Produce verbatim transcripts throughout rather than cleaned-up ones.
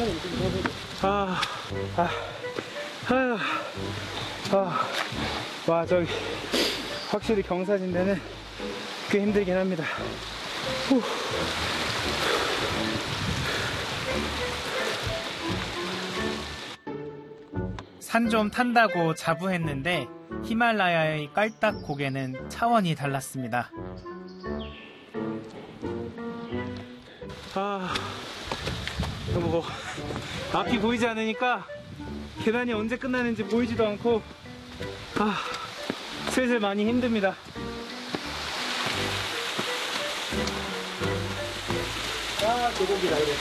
아, 아, 아, 아, 와, 저기 확실히 경사진데는 꽤 힘들긴 합니다. 후. 산 좀 탄다고 자부했는데 히말라야의 깔딱 고개는 차원이 달랐습니다. 아, 뭐 앞이 보이지 않으니까 계단이 언제 끝나는지 보이지도 않고 아, 슬슬 많이 힘듭니다. 아, 계곡이다 이래.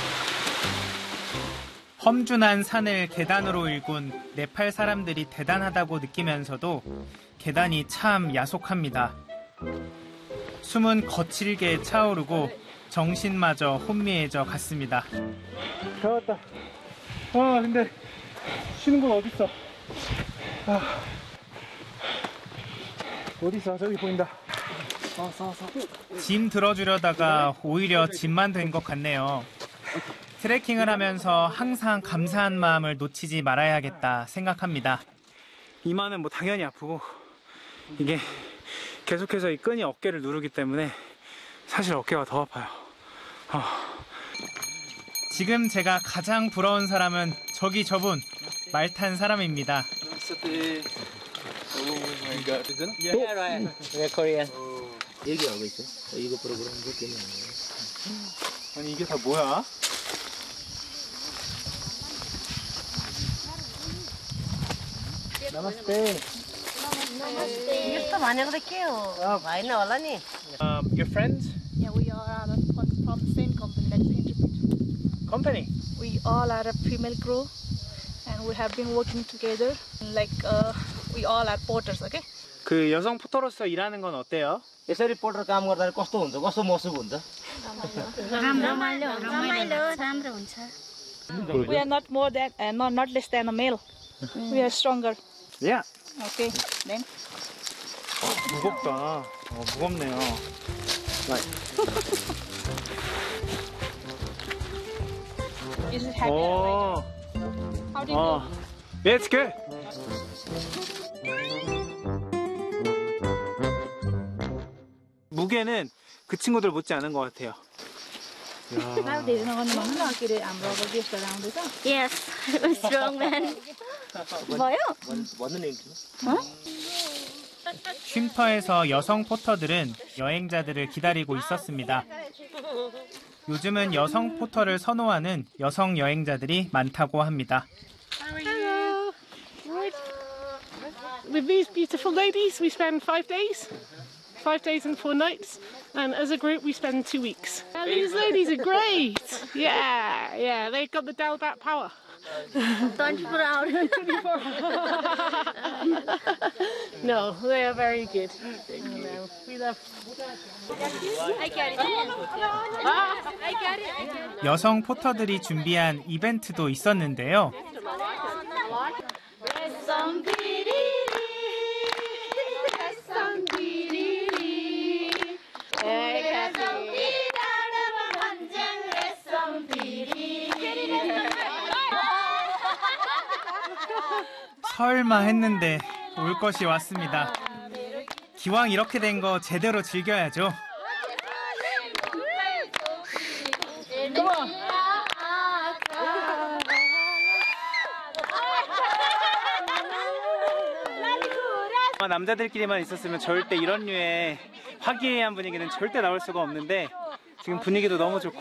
험준한 산을 계단으로 일군 네팔 사람들이 대단하다고 느끼면서도 계단이 참 야속합니다. 숨은 거칠게 차오르고 정신마저 혼미해져 갔습니다. 다 왔다. 아, 근데 쉬는 건 어딨어? 아, 어딨어? 저기 보인다. 짐 들어주려다가 오히려 짐만 된 것 같네요. 트레킹을 하면서 항상 감사한 마음을 놓치지 말아야겠다 생각합니다. 이마는 뭐 당연히 아프고 이게 계속해서 이 끈이 어깨를 누르기 때문에 사실 어깨가 더 아파요. 어. 지금 제가 가장 부러운 사람은 저기 저분 말 탄 사람입니다. 아니 이게 다 뭐야? Namaste. यस्तो भनेको त के हो भएन होला नि. Um, your friends? Yeah, we are uh, from the same company, that's Interpret. Company? We all are a female crew and we have been working together. Like uh, we all are porters, okay? 그 여성 포터로서 일하는 건 어때요? यसरी पोर्टर काम गर्दा कस्तो हुन्छ कस्तो महसुस हुन्छ? रमाइलो रमाइलो राम्रो हुन्छ. We are not more than uh, not not less than a male. We are stronger. Yeah. Okay, then. 어, 무겁다. 어, 무겁네요. Is it happy? 오. How do you 어. do? Yeah, it's good. 무게는 그 친구들 못지 않은 것 같아요. Yes, I'm strong man. 뭐요? 쉼터에서 여성 포터들은 여행자들을 기다리고 있었습니다. 요즘은 여성 포터를 선호하는 여성 여행자들이 많다고 합니다. Hello. Right. With these beautiful ladies, we spend five days. Five days and four nights, and as a group we spend two weeks. And these ladies are great. Yeah, yeah, they've got the Dalbat power. twenty-four hours. twenty-four. No, they are very good. No, we love. I carry it. I carry it. 여성 포터들이 준비한 이벤트도 있었는데요. 설마 했는데 올 것이 왔습니다. 기왕 이렇게 된 거 제대로 즐겨야죠. 남자들끼리만 있었으면 절대 이런 류의 화기애애한 분위기는 절대 나올 수가 없는데 지금 분위기도 너무 좋고